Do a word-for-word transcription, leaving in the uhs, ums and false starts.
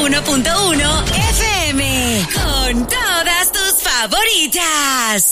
uno punto uno F M. Con todas tus favoritas.